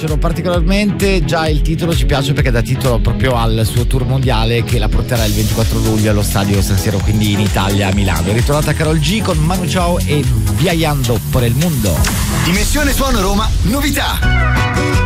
Particolarmente, già il titolo ci piace perché dà titolo proprio al suo tour mondiale che la porterà il 24 luglio allo stadio San Siro, quindi in Italia, a Milano. È ritornata Karol G con Manu Chao e Viajando por el Mundo. Dimensione Suono Roma, novità.